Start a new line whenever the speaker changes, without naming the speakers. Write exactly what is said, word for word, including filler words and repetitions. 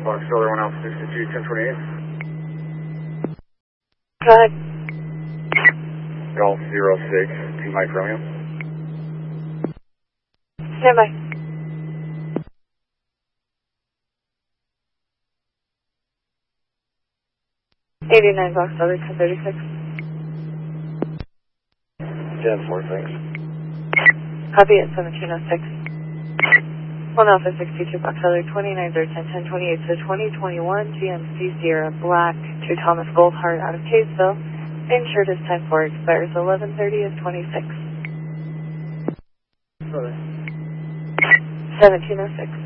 Fox Solar one Alpha sixty-two, ten twenty-eight.
Go ahead.
Golf zero six, T Mike Romeo.
Stand by. eighty-nine Fox Solar, ten thirty-six.
ten four, thanks.
Copy at seventeen oh six. one Alpha sixty-two Fox Solar, twenty-nine thirty, ten twenty-eight to twenty twenty-one G M C Sierra Black to Thomas Goldhart out of Kaysville. Insured is ten four, expires eleven thirty of twenty-six.
Sorry.
seventeen oh six.